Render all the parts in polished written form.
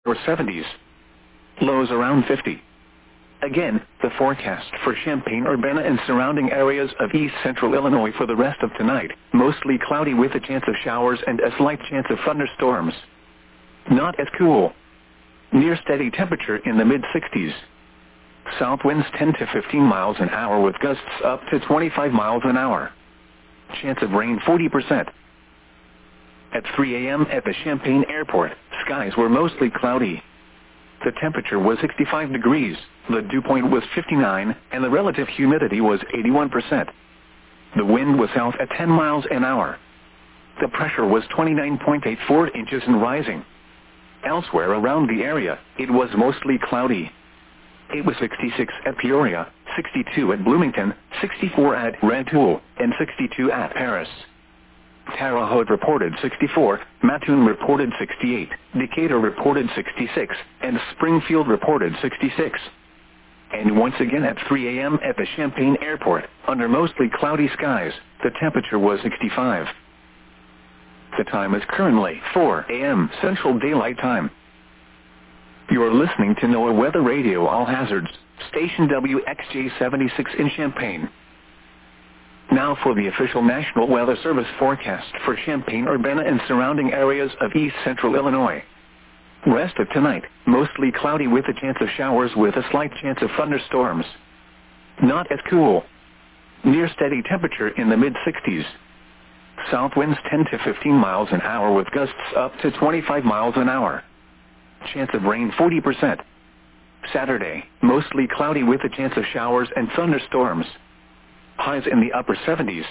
or 70s. Lows around 50. Again, the forecast for Champaign-Urbana and surrounding areas of east central Illinois for the rest of tonight, mostly cloudy with a chance of showers and a slight chance of thunderstorms. Not as cool. Near steady temperature in the mid-60s. South winds 10 to 15 miles an hour with gusts up to 25 miles an hour. Chance of rain 40%. At 3 a.m. at the Champaign Airport, skies were mostly cloudy. The temperature was 65 degrees, the dew point was 59, and the relative humidity was 81%. The wind was south at 10 miles an hour. The pressure was 29.84 inches and rising. Elsewhere around the area, it was mostly cloudy. It was 66 at Peoria, 62 at Bloomington, 64 at Rantoul, and 62 at Paris. Terre Haute reported 64, Mattoon reported 68, Decatur reported 66, and Springfield reported 66. And once again at 3 a.m. at the Champaign Airport, under mostly cloudy skies, the temperature was 65. The time is currently 4 a.m. Central Daylight Time. You're listening to NOAA Weather Radio All Hazards, station WXJ76 in Champaign. Now for the official National Weather Service forecast for Champaign-Urbana and surrounding areas of east central Illinois. Rest of tonight, mostly cloudy with a chance of showers with a slight chance of thunderstorms. Not as cool. Near steady temperature in the mid-60s. South winds 10 to 15 miles an hour with gusts up to 25 miles an hour. Chance of rain 40%. Saturday, mostly cloudy with a chance of showers and thunderstorms. Highs in the upper 70s.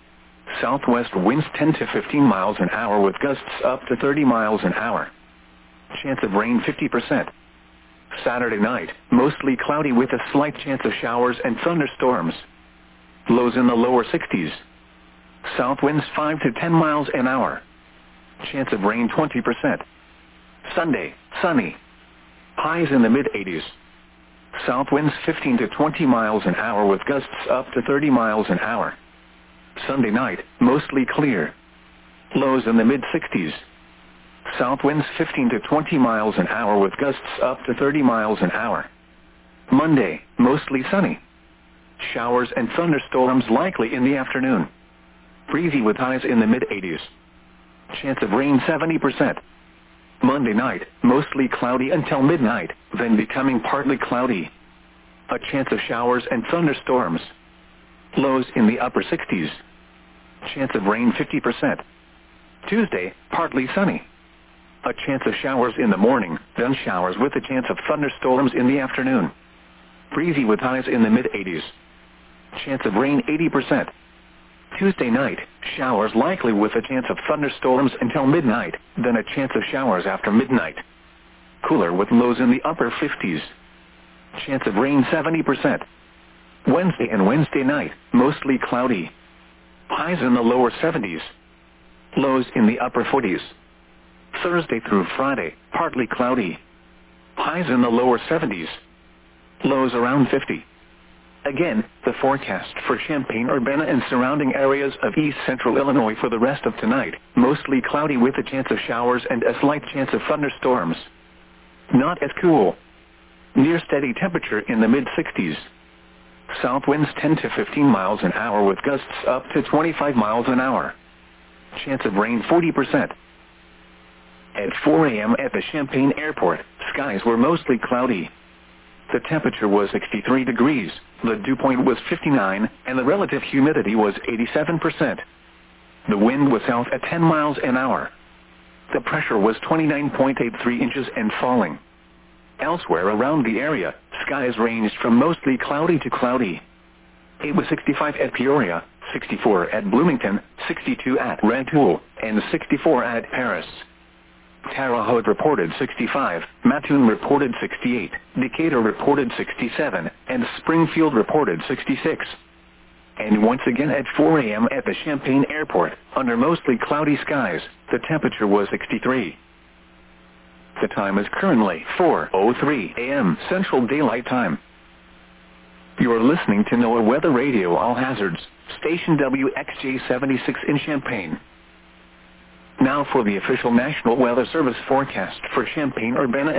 Southwest winds 10 to 15 miles an hour with gusts up to 30 miles an hour. Chance of rain 50%. Saturday night, mostly cloudy with a slight chance of showers and thunderstorms. Lows in the lower 60s. South winds 5 to 10 miles an hour. Chance of rain 20%. Sunday, sunny. Highs in the mid-80s. South winds 15 to 20 miles an hour with gusts up to 30 miles an hour. Sunday night, mostly clear. Lows in the mid-60s. South winds 15 to 20 miles an hour with gusts up to 30 miles an hour. Monday, mostly sunny. Showers and thunderstorms likely in the afternoon. Breezy with highs in the mid-80s. Chance of rain 70%. Monday night, mostly cloudy until midnight, then becoming partly cloudy. A chance of showers and thunderstorms. Lows in the upper 60s. Chance of rain 50%. Tuesday, partly sunny. A chance of showers in the morning, then showers with a chance of thunderstorms in the afternoon. Breezy with highs in the mid-80s. Chance of rain 80%. Tuesday night, showers likely with a chance of thunderstorms until midnight, then a chance of showers after midnight. Cooler with lows in the upper 50s. Chance of rain 70%. Wednesday and Wednesday night, mostly cloudy. Highs in the lower 70s. Lows in the upper 40s. Thursday through Friday, partly cloudy. Highs in the lower 70s. Lows around 50. Again, the forecast for Champaign-Urbana and surrounding areas of east central Illinois for the rest of tonight, mostly cloudy with a chance of showers and a slight chance of thunderstorms. Not as cool. Near steady temperature in the mid-60s. South winds 10 to 15 miles an hour with gusts up to 25 miles an hour. Chance of rain 40%. At 4 a.m. at the Champaign Airport, skies were mostly cloudy. The temperature was 63 degrees, the dew point was 59, and the relative humidity was 87%. The wind was south at 10 miles an hour. The pressure was 29.83 inches and falling. Elsewhere around the area, skies ranged from mostly cloudy to cloudy. It was 65 at Peoria, 64 at Bloomington, 62 at Rantoul, and 64 at Paris. Terre Haute reported 65, Mattoon reported 68, Decatur reported 67, and Springfield reported 66. And once again at 4 a.m. at the Champaign Airport, under mostly cloudy skies, the temperature was 63. The time is currently 4:03 a.m. Central Daylight Time. You are listening to NOAA Weather Radio All Hazards, station WXJ76 in Champaign. Now for the official National Weather Service forecast for Champaign-Urbana